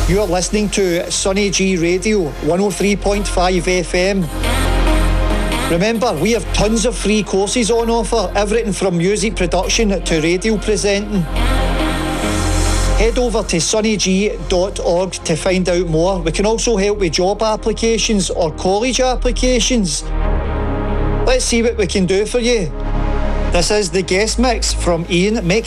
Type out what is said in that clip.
You're listening to Sonny G Radio, 103.5 FM. Remember, we have tons of free courses on offer, everything from music production to radio presenting. Head over to sonnyg.org to find out more. We can also help with job applications or college applications. Let's see what we can do for you. This is the guest mix from Ian Mc